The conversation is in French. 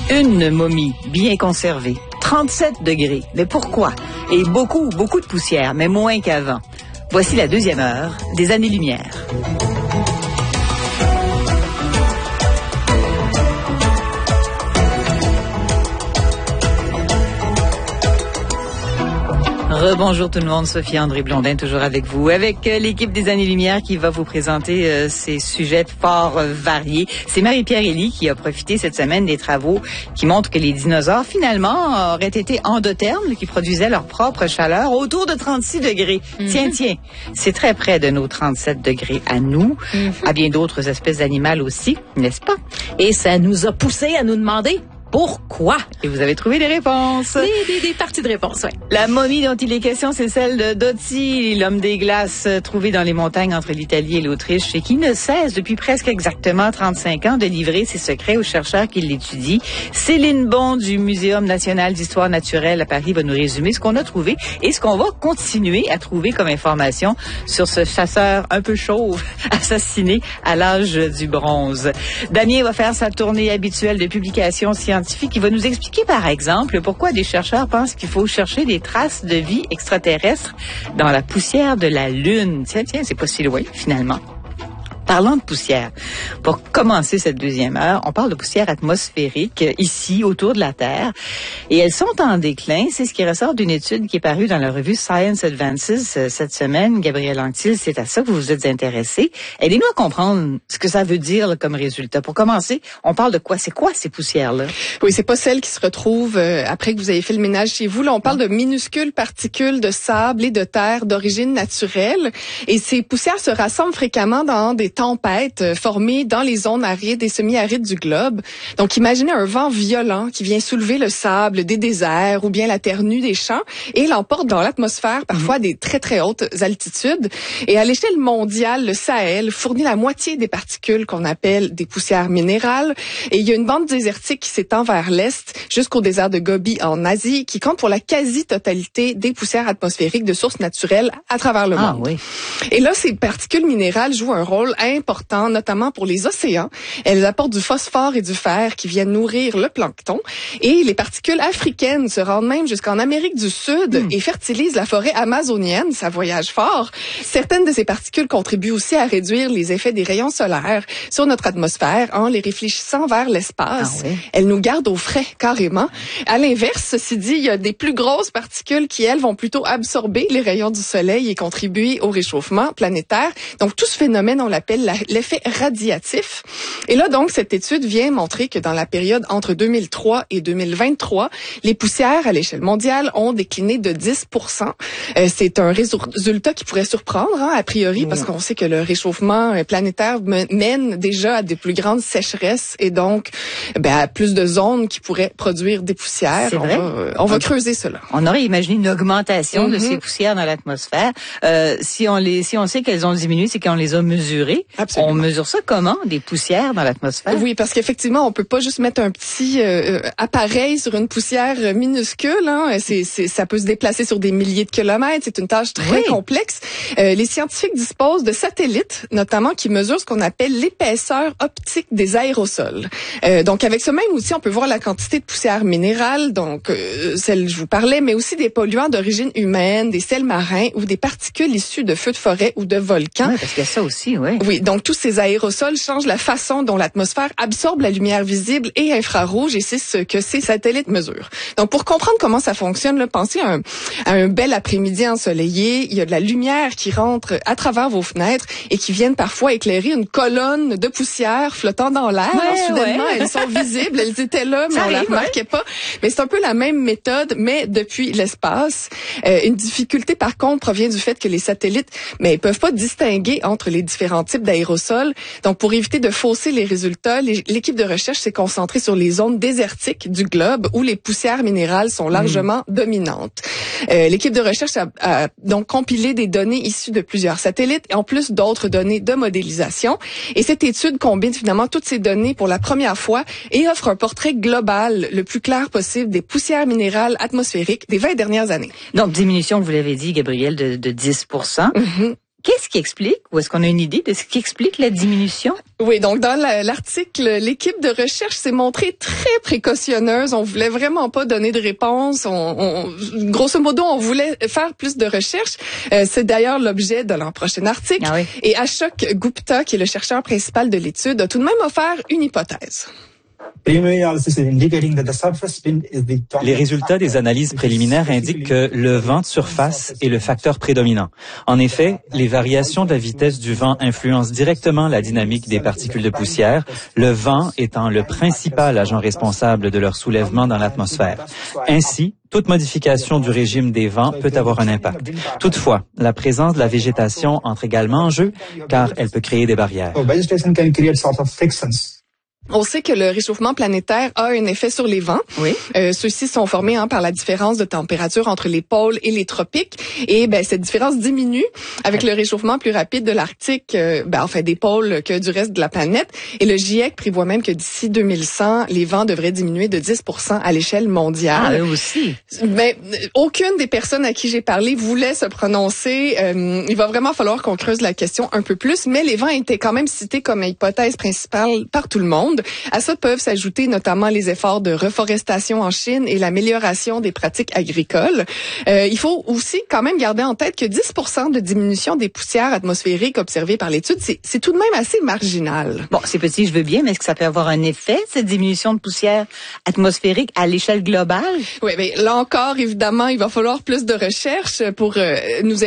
Une momie bien conservée, 37 degrés. Mais pourquoi? Et beaucoup de poussière, mais moins qu'avant. Voici la deuxième heure des années-lumière. Rebonjour tout le monde, Sophie André Blondin toujours avec vous, avec l'équipe des Années-Lumière qui va vous présenter ces sujets fort variés. C'est Marie-Pierre Elie qui a profité cette semaine des travaux qui montrent que les dinosaures finalement auraient été endothermes, qui produisaient leur propre chaleur autour de 36 degrés. Tiens, c'est très près de nos 37 degrés à nous, à bien d'autres espèces d'animaux aussi, n'est-ce pas? Et ça nous a poussé à nous demander pourquoi? Et vous avez trouvé des réponses. Des parties de réponse, oui. La momie dont il est question, c'est celle de Dotti, l'homme des glaces trouvé dans les montagnes entre l'Italie et l'Autriche et qui ne cesse depuis presque exactement 35 ans de livrer ses secrets aux chercheurs qui l'étudient. Céline Bon du Muséum national d'histoire naturelle à Paris va nous résumer ce qu'on a trouvé et ce qu'on va continuer à trouver comme information sur ce chasseur un peu chauve assassiné à l'âge du bronze. Damien va faire sa tournée habituelle de publications scientifiques qui va nous expliquer, par exemple, pourquoi des chercheurs pensent qu'il faut chercher des traces de vie extraterrestre dans la poussière de la Lune. Tiens, c'est pas si loin, finalement. Parlant de poussière, pour commencer cette deuxième heure, on parle de poussière atmosphérique ici, autour de la Terre. Et elles sont en déclin. C'est ce qui ressort d'une étude qui est parue dans la revue Science Advances cette semaine. Gabrielle Anctil, c'est à ça que vous vous êtes intéressée. Aidez-nous à comprendre ce que ça veut dire là, comme résultat. Pour commencer, on parle de quoi? C'est quoi ces poussières-là? Oui, c'est pas celles qui se retrouvent après que vous avez fait le ménage chez vous. Là, on parle de minuscules particules de sable et de terre d'origine naturelle. Et ces poussières se rassemblent fréquemment dans des tempêtes formées dans les zones arides et semi-arides du globe. Donc, imaginez un vent violent qui vient soulever le sable des déserts ou bien la terre nue des champs et l'emporte dans l'atmosphère, parfois à des très, très hautes altitudes. Et à l'échelle mondiale, le Sahel fournit la moitié des particules qu'on appelle des poussières minérales. Et il y a une bande désertique qui s'étend vers l'est jusqu'au désert de Gobi en Asie, qui compte pour la quasi-totalité des poussières atmosphériques de sources naturelles à travers le monde. Oui. Et là, ces particules minérales jouent un rôle important, notamment pour les océans. Elles apportent du phosphore et du fer qui viennent nourrir le plancton. Et les particules africaines se rendent même jusqu'en Amérique du Sud et fertilisent la forêt amazonienne. Ça voyage fort. Certaines de ces particules contribuent aussi à réduire les effets des rayons solaires sur notre atmosphère en les réfléchissant vers l'espace. Ah oui. Elles nous gardent au frais, carrément. À l'inverse, ceci dit, il y a des plus grosses particules qui, elles, vont plutôt absorber les rayons du soleil et contribuer au réchauffement planétaire. Donc, tout ce phénomène, on l'appelle l'effet radiatif. Et là, donc, cette étude vient montrer que dans la période entre 2003 et 2023, les poussières à l'échelle mondiale ont décliné de 10%. C'est un résultat qui pourrait surprendre, a priori, parce qu'on sait que le réchauffement planétaire mène déjà à des plus grandes sécheresses et donc à plus de zones qui pourraient produire des poussières. C'est vrai? On va creuser cela. On aurait imaginé une augmentation de ces poussières dans l'atmosphère. Si on sait qu'elles ont diminué, c'est qu'on les a mesurées. Absolument. On mesure ça comment, des poussières dans l'atmosphère? Oui, parce qu'effectivement, on peut pas juste mettre un petit appareil sur une poussière minuscule. Ça peut se déplacer sur des milliers de kilomètres. C'est une tâche très complexe. Les scientifiques disposent de satellites, notamment, qui mesurent ce qu'on appelle l'épaisseur optique des aérosols. Donc, avec ce même outil, on peut voir la quantité de poussière minérale, donc celle que je vous parlais, mais aussi des polluants d'origine humaine, des sels marins ou des particules issues de feux de forêt ou de volcans. Oui, parce qu'il y a ça aussi, oui. Oui, donc tous ces aérosols changent la façon dont l'atmosphère absorbe la lumière visible et infrarouge, et c'est ce que ces satellites mesurent. Donc, pour comprendre comment ça fonctionne, là, pensez à un bel après-midi ensoleillé. Il y a de la lumière qui rentre à travers vos fenêtres et qui viennent parfois éclairer une colonne de poussière flottant dans l'air. Soudainement, elles sont visibles, elles étaient là, mais on la remarquait pas. Mais c'est un peu la même méthode, mais depuis l'espace. Une difficulté, par contre, provient du fait que les satellites, ils peuvent pas distinguer entre les différents types d'aérosols. Donc, pour éviter de fausser les résultats, l'équipe de recherche s'est concentrée sur les zones désertiques du globe où les poussières minérales sont largement dominantes. L'équipe de recherche a donc compilé des données issues de plusieurs satellites, en plus d'autres données de modélisation. Et cette étude combine finalement toutes ces données pour la première fois et offre un portrait global le plus clair possible des poussières minérales atmosphériques des 20 dernières années. Donc, diminution, vous l'avez dit, Gabrielle, de 10%. qu'est-ce qui explique, ou est-ce qu'on a une idée de ce qui explique la diminution? Oui, donc dans l'article, l'équipe de recherche s'est montrée très précautionneuse. On voulait vraiment pas donner de réponse. Grosso modo, on voulait faire plus de recherches. C'est d'ailleurs l'objet de leur prochain article. Ah oui. Et Ashok Gupta, qui est le chercheur principal de l'étude, a tout de même offert une hypothèse. Les résultats des analyses préliminaires indiquent que le vent de surface est le facteur prédominant. En effet, les variations de la vitesse du vent influencent directement la dynamique des particules de poussière, le vent étant le principal agent responsable de leur soulèvement dans l'atmosphère. Ainsi, toute modification du régime des vents peut avoir un impact. Toutefois, la présence de la végétation entre également en jeu, car elle peut créer des barrières. On sait que le réchauffement planétaire a un effet sur les vents. Oui. Ceux-ci sont formés par la différence de température entre les pôles et les tropiques. Et cette différence diminue avec le réchauffement plus rapide de l'Arctique, des pôles que du reste de la planète. Et le GIEC prévoit même que d'ici 2100, les vents devraient diminuer de 10% à l'échelle mondiale. Ah, eux aussi. Aucune des personnes à qui j'ai parlé voulait se prononcer. Il va vraiment falloir qu'on creuse la question un peu plus. Mais les vents étaient quand même cités comme hypothèse principale par tout le monde. À ça peuvent s'ajouter notamment les efforts de reforestation en Chine et l'amélioration des pratiques agricoles. Il faut aussi quand même garder en tête que 10% de diminution des poussières atmosphériques observées par l'étude, c'est tout de même assez marginal. Bon, c'est petit, je veux bien, mais est-ce que ça peut avoir un effet, cette diminution de poussière atmosphérique à l'échelle globale? Oui, mais là encore, évidemment, il va falloir plus de recherche pour nous